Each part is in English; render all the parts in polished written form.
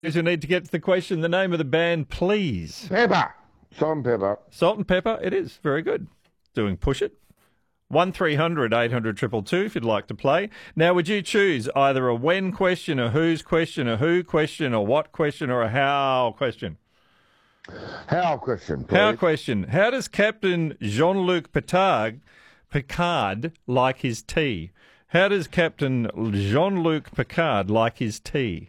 You need to get to the question. The name of the band, please. Pepper. Salt and pepper. Salt and Pepper. It is. Very good. Doing Push It. 1300 800 222 if you'd like to play. Now, would you choose either a when question, a who's question, a who question, a what question, or a how question? How question, please. How question. How does Captain Jean-Luc Picard like his tea? How does Captain Jean-Luc Picard like his tea?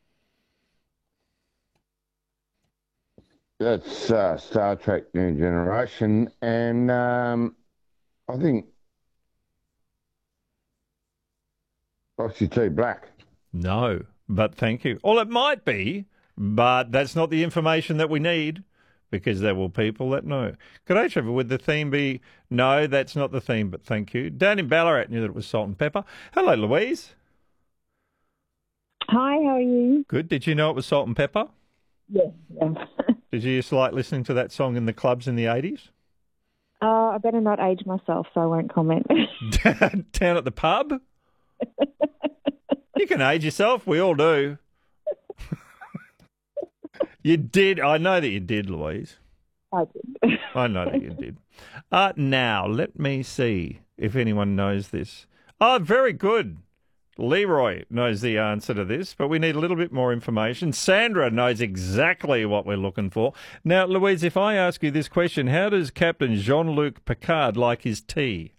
That's Star Trek New Generation, and I think Oxy T Black. No, but thank you. Well, it might be, but that's not the information that we need, because there will people that know. G'day, Trevor. Would the theme be, no, that's not the theme, but thank you. Down in Ballarat knew that it was Salt and Pepper. Hello, Louise. Hi, how are you? Good. Did you know it was Salt and Pepper? Yes. Did you used to like listening to that song in the clubs in the 80s? I better not age myself, so I won't comment. Down at the pub? You can age yourself. We all do. You did. I know that you did, Louise. I did. I know that you did. Now, let me see if anyone knows this. Oh, very good. Leroy knows the answer to this, but we need a little bit more information. Sandra knows exactly what we're looking for. Now, Louise, if I ask you this question, how does Captain Jean-Luc Picard like his tea?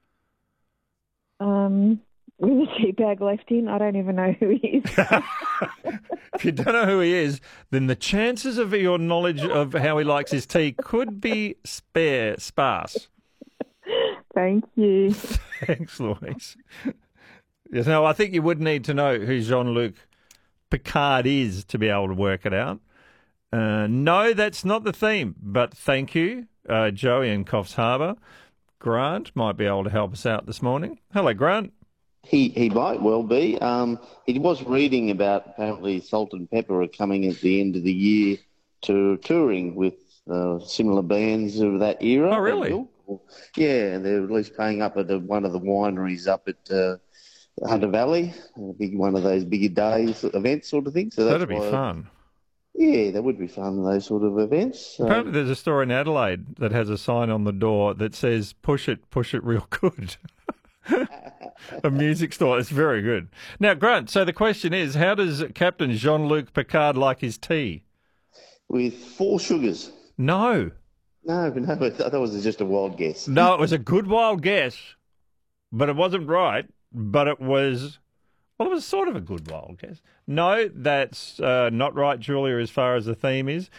With a tea bag left in, I don't even know who he is. If you don't know who he is, then the chances of your knowledge of how he likes his tea could be sparse. Thank you. Thanks, Louise. Yes, no, I think you would need to know who Jean-Luc Picard is to be able to work it out. No, that's not the theme, but thank you, Joey in Coffs Harbour. Grant might be able to help us out this morning. Hello, Grant. He might well be. He was reading about apparently Salt and Pepper are coming at the end of the year to touring with similar bands of that era. Oh, really? Yeah, they're at least playing up at one of the wineries up at Hunter Valley, one of those bigger days events sort of thing. So that'd be fun. Yeah, that would be fun, those sort of events. Apparently there's a store in Adelaide that has a sign on the door that says, push it real good. A music store. It's very good. Now, Grant, so the question is, how does Captain Jean-Luc Picard like his tea? With 4 sugars. No. No, that was just a wild guess. No, it was a good wild guess, but it wasn't right. But it was sort of a good wild guess. No, that's not right, Julia, as far as the theme is.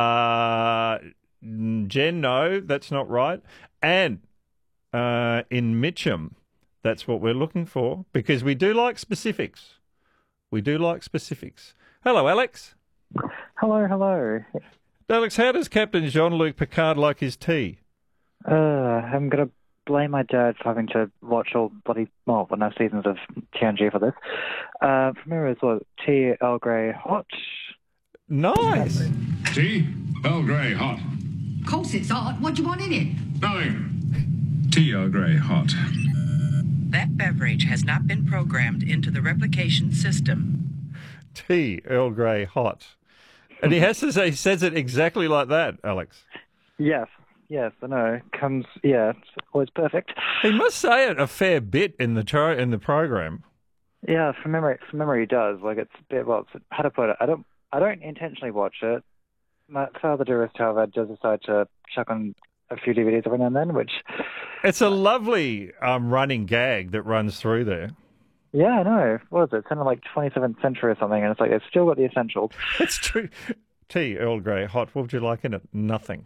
Jen, no, that's not right. And in Mitcham, that's what we're looking for, because we do like specifics. We do like specifics. Hello, Alex. Hello. Alex, how does Captain Jean-Luc Picard like his tea? I'm going to blame my dad for having to watch all seasons of TNG for this. From memory, it's what, tea, Earl Grey, hot. Nice. Tea, Earl Grey, hot. Of course it's hot. What do you want in it? Nothing. Tea, Earl Grey, hot. That beverage has not been programmed into the replication system. Tea, Earl Grey, hot. And he says it exactly like that, Alex. Yes, I know. It's always perfect. He must say it a fair bit in the program. Yeah, from memory he does. Like, it's a bit, how to put it? I don't intentionally watch it. My father, dearest, however, does decide to chuck on a few DVDs every now and then, which... It's a lovely running gag that runs through there. Yeah, I know. What is it? It's kind of like 27th century or something, and it's like, it's still got the essentials. It's true. Tea, Earl Grey, hot. What would you like in it? Nothing.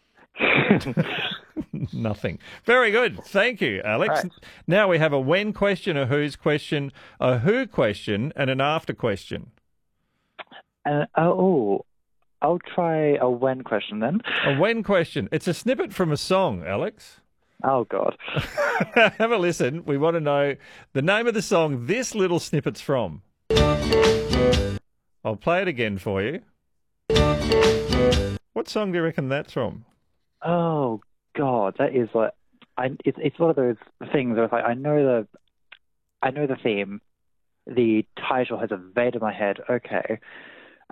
Nothing. Very good. Thank you, Alex. Right. Now we have a when question, a who's question, a who question, and an after question. I'll try a when question then. A when question. It's a snippet from a song, Alex. Oh, God. Have a listen. We want to know the name of the song this little snippet's from. I'll play it again for you. What song do you reckon that's from? Oh, God. That is like... It's one of those things where it's like, I know the theme. The title has evaded my head. Okay.